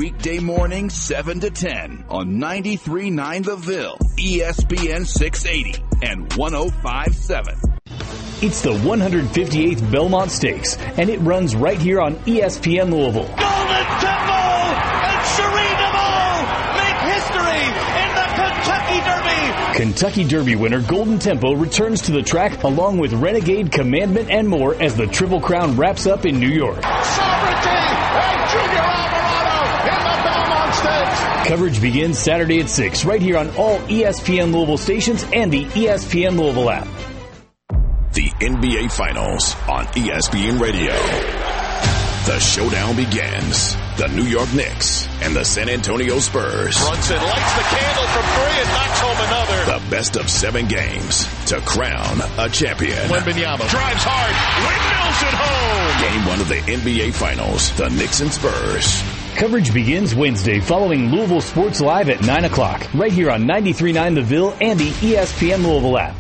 Weekday morning, 7 to 10 on 93.9 The Ville, ESPN 680 and 105.7. It's the 158th Belmont Stakes, and it runs right here on ESPN Louisville. Golden Temple and Cherie DeVaux make history in the Kentucky Derby. Kentucky Derby winner Golden Tempo returns to the track along with Renegade, Commandment, and more as the Triple Crown wraps up in New York. Sovereignty and Junior Alvarado in the Belmont Stakes. Coverage begins Saturday at 6 right here on all ESPN Louisville stations and the ESPN Louisville app. The NBA Finals on ESPN Radio. The showdown begins. The New York Knicks and the San Antonio Spurs. Brunson lights the candle from three and knocks home another. The best of 7 games to crown a champion. Wembanyama drives hard, windmills it home. Game 1 of the NBA Finals, the Knicks and Spurs. Coverage begins Wednesday following Louisville Sports Live at 9 o'clock right here on 93.9 The Ville and the ESPN Louisville app.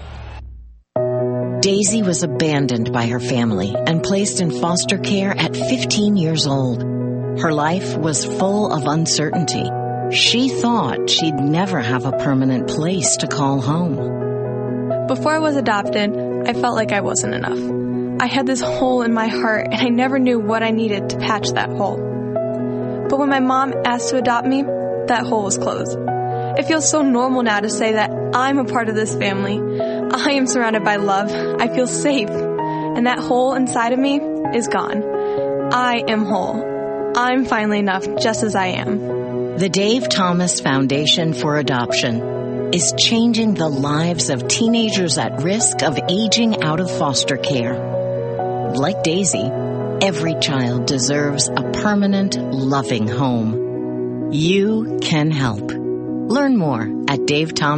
Daisy was abandoned by her family and placed in foster care at 15 years old. Her life was full of uncertainty. She thought she'd never have a permanent place to call home. Before I was adopted, I felt like I wasn't enough. I had this hole in my heart, and I never knew what I needed to patch that hole. But when my mom asked to adopt me, that hole was closed. It feels so normal now to say that I'm a part of this family. I am surrounded by love. I feel safe. And that hole inside of me is gone. I am whole. I'm finally enough just as I am. The Dave Thomas Foundation for Adoption is changing the lives of teenagers at risk of aging out of foster care. Like Daisy, every child deserves a permanent, loving home. You can help. Learn more at Dave Thomas.